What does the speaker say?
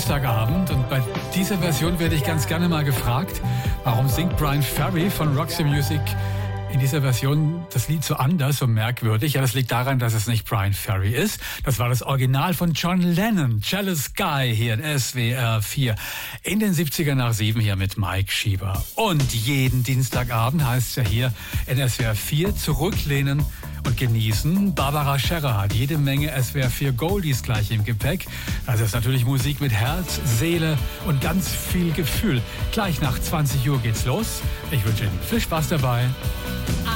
Dienstagabend und bei dieser Version werde ich ganz gerne mal gefragt, warum singt Bryan Ferry von Roxy Music in dieser Version das Lied so anders, so merkwürdig. Ja, das liegt daran, dass es nicht Bryan Ferry ist. Das war das Original von John Lennon, Jealous Guy, hier in SWR 4. In den 70er nach 7 hier mit Mike Schieber. Und jeden Dienstagabend heißt es ja hier in SWR 4 zurücklehnen und genießen. Barbara Scherrer hat jede Menge SWR 4 Goldies gleich im Gepäck. Das ist natürlich Musik mit Herz, Seele und ganz viel Gefühl. Gleich nach 20 Uhr geht's los. Ich wünsche Ihnen viel Spaß dabei.